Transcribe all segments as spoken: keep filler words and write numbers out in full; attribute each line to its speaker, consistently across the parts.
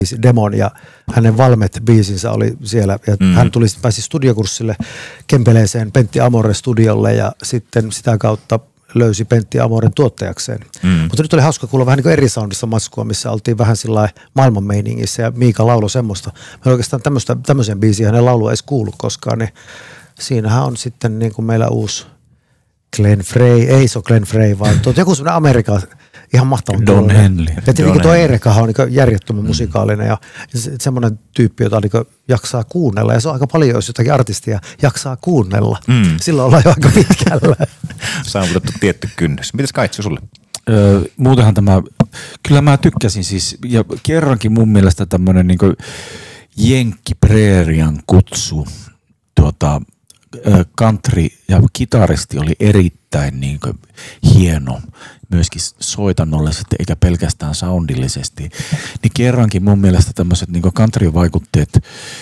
Speaker 1: demon ja hänen Valmet-biisinsä oli siellä. Ja mm. hän tuli, pääsi studiokurssille Kempeleeseen Pentti Amore studiolle ja sitten sitä kautta löysi Pentti Amoren tuottajakseen. Mm. Mutta nyt oli hauska kuulla vähän niin kuin eri soundissa matskua, missä oltiin vähän sillä maailman meiningissä ja Miika lauloi semmoista. Mä oikeastaan tämmöisen biisiä hänen laulua edes kuullut koskaan, niin siinähän on sitten niin kuin meillä uusi Glenn Frey, ei se ole Glenn Frey, vaan tuo, joku semmoinen Amerikan ihan mahtava.
Speaker 2: Don Henley.
Speaker 1: Ja tietenkin tuo Eerekahan on niin järjettömän mm. musikaalinen ja semmoinen tyyppi, jota niin jaksaa kuunnella. Ja se on aika paljon, jos jotakin artistia jaksaa kuunnella. Mm. Silloin ollaan jo aika pitkällä.
Speaker 3: Saavutettu tietty kynnys. Mites Kaitsu sulle?
Speaker 2: Öö, muutenhan tämä, kyllä mä tykkäsin siis, ja kerrankin mun mielestä tämmöinen niin kuin Jenkki Preerian kutsu, tuota, country ja kitaristi oli erittäin niin kuin hieno, myöskin soitannollisesti eikä pelkästään soundillisesti. Niin kerrankin mun mielestä tämmöiset niin kuin country-vaikutteet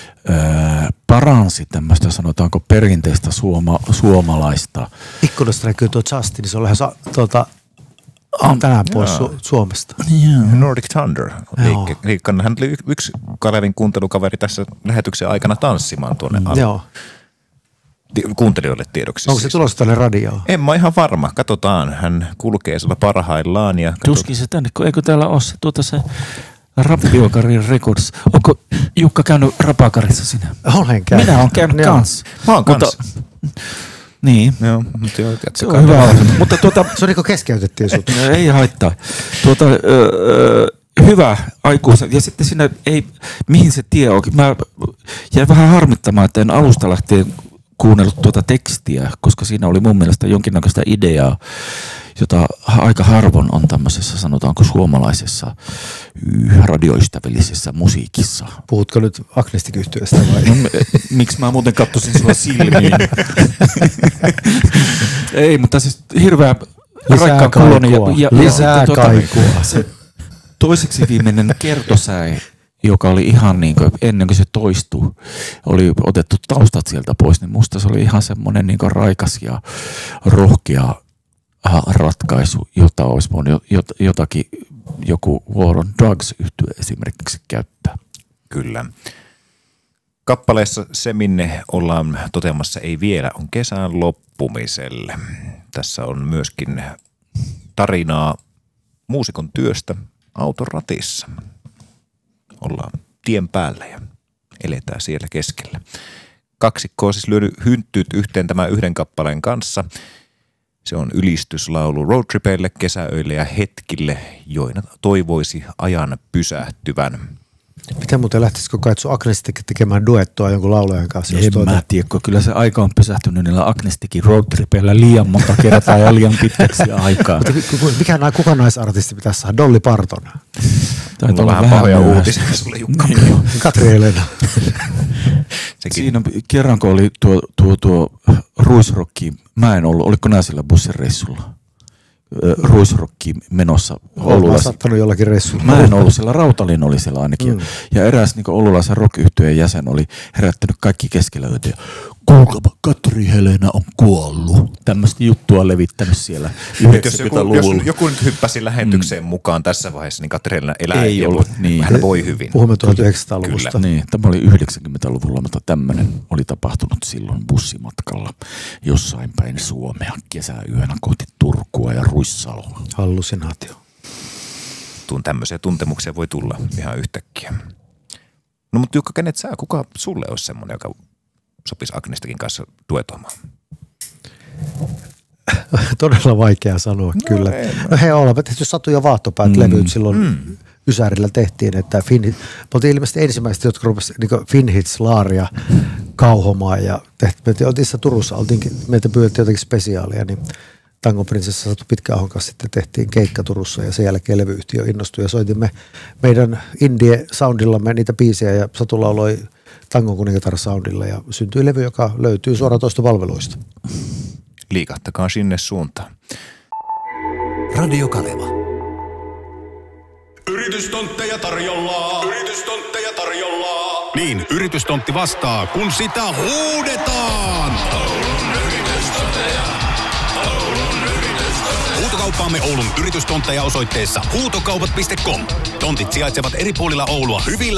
Speaker 2: ää, paransi tämmöistä sanotaanko perinteistä suoma, suomalaista.
Speaker 1: Ikkunasta näkyy tuo Justin, niin se on lähes tuolta tänään pois Su- Suomesta.
Speaker 3: Yeah. Nordic Thunder. Liikkeellä. Hän oli yksi Kalerin kuuntelukaveri tässä lähetyksen aikana tanssimaan tuonne alle.
Speaker 1: Joo.
Speaker 3: Kuuntelijoille tiedoksi.
Speaker 1: Onko se tulossa tänne radioon?
Speaker 3: En mä ihan varma. Katsotaan. Hän kulkee siellä parhaillaan. Ja
Speaker 2: tuskin se tänne, kun eikö täällä ole se, tuota se Rappiokarin Records. Onko Jukka käynyt Rapakarissa sinä?
Speaker 1: Olen käynyt.
Speaker 2: Minä olen käynyt
Speaker 1: Joo.
Speaker 2: kans.
Speaker 3: Mä oon kans.
Speaker 2: Mutta, niin.
Speaker 3: Joo, mutta joo,
Speaker 2: se on hyvä. Mutta tuota,
Speaker 1: se on niin kuin keskeytettiin sut.
Speaker 2: Ei haittaa. Tuota, öö, hyvä aikuisen. Ja sitten siinä ei, mihin se tie onkin. Mä jäin vähän harmittamaan, että en alusta lähtien kuunnellut tuota tekstiä, koska siinä oli mun mielestä jonkinnäköistä ideaa, jota aika harvoin on tämmöisessä, sanotaanko suomalaisessa radioystävällisessä musiikissa.
Speaker 1: Puhutko nyt Agnestic-yhtiöstä vai?
Speaker 2: No, miksi mä muuten katsoisin sua silmiin? Ei, mutta siis hirveä raikkaan kuuloni. Ja, ja,
Speaker 1: Lisää
Speaker 2: tuota,
Speaker 1: kaikua.
Speaker 2: Se toiseksi viimeinen kertosäe, joka oli ihan niin kuin ennen kuin se toistui, oli otettu taustat sieltä pois, niin musta se oli ihan semmoinen niin kuin raikas ja rohkea ratkaisu, jota olisi voinut jotakin joku War on Drugs-yhtye esimerkiksi käyttää.
Speaker 3: Kyllä. Kappaleessa se, minne ollaan toteamassa ei vielä, on kesän loppumiselle. Tässä on myöskin tarinaa muusikon työstä auton ratissa. Ollaan tien päällä ja eletään siellä keskellä. Kaksikko on siis lyönyt hynttyt yhteen tämän yhden kappaleen kanssa. Se on ylistyslaulu roadtripeille, kesäöille ja hetkille, joina toivoisi ajan pysähtyvän.
Speaker 1: Miten muuten lähtisikö Kaitsu Agnestic tekemään duettoa jonkun laulajan kanssa?
Speaker 2: En tuota... mä tiedä, kyllä se aika on pysähtynyt niillä Agnesticin roadtripeillä liian monta kertaa ja liian pitkäksi aikaa.
Speaker 1: Mikä kuka naisartisti pitäisi saada? Dolly Parton?
Speaker 3: Taitaa olla vähän pahoja uutisia sulle, Jukka.
Speaker 1: Katri Helena.
Speaker 2: Siinä kerran, kun oli tuo, tuo, tuo Ruisrocki, mä en ollut, oliko nää sillä bussireissulla? Ruisrocki menossa Oululassa.
Speaker 1: Mä sattanut jollakin reissulla.
Speaker 2: Mä en ollut siellä, Rautalin oli siellä ainakin. Mm. Ja eräs niin oululaisen rock-yhtyeen jäsen oli herättänyt kaikki keskellä yötä. Kuulkapa, Katri Helena on kuollut. Tämmöistä juttua levittänyt siellä yhdeksänkymmentäluvulla.
Speaker 3: Jos joku nyt hyppäsi lähetykseen mm. mukaan tässä vaiheessa, niin Katri Helena elää
Speaker 2: ei ollut. Niin.
Speaker 3: Hän voi hyvin.
Speaker 1: Puhumme tuhatyhdeksänsataaluvusta.
Speaker 2: Niin, tämä oli yhdeksänkymmentäluvulla, mutta tämmöinen oli tapahtunut silloin bussimatkalla jossain päin Suomea kesäyönä kohti Turkua ja Ruissaloa.
Speaker 1: Hallusinaatio.
Speaker 3: Tuun tämmöisiä tuntemuksia voi tulla ihan yhtäkkiä. No mutta Jukka, kenet sä? Kuka sulle olisi semmoinen, joka sopisi Agnesticin kanssa duetoimaan?
Speaker 1: Todella vaikea sanoa, no, kyllä. No he olivat tehty Satu ja Vaahtopäät mm. levyt silloin mm. Ysärillä tehtiin, että Finhit, me oltiin ilmeisesti ensimmäiset, jotka rupesivat niin Finhits laaria kauhomaan ja tehtiin, me oltiin Turussa, oltiin, meitä pyydettiin jotenkin spesiaalia, niin Tangon prinsessa Satu Pitkäahon kanssa sitten tehtiin keikka Turussa ja sen jälkeen levyyhtiö innostui ja soitimme meidän indie-soundillamme niitä biisejä ja Satu lauloi Tangon kuningatar soundilla ja syntyi levy, joka löytyy suoratoistopalveluista.
Speaker 3: Liikahtakaa sinne suuntaan.
Speaker 4: Radio Kaleva.
Speaker 5: Yritystontteja tarjolla. Yritystontteja tarjolla.
Speaker 4: Niin, Yritystontti vastaa, kun sitä huudetaan.
Speaker 5: Oulun yritystontteja. Oulun yritystontteja.
Speaker 4: kauppaamme Oulun yritystontteja osoitteessa huutokaupat piste com. Tontit sijaitsevat eri puolilla Oulua hyvillä